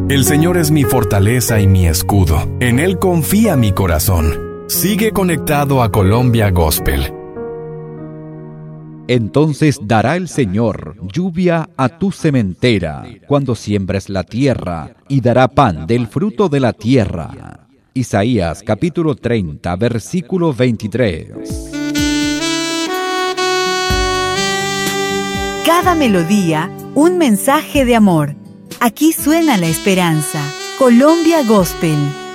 El Señor es mi fortaleza y mi escudo. En Él confía mi corazón. Sigue conectado a Colombia Gospel. Entonces dará el Señor lluvia a tu sementera cuando siembres la tierra, y dará pan del fruto de la tierra. Isaías capítulo 30, versículo 23. Cada melodía, un mensaje de amor. Aquí suena la esperanza. Colombia Gospel.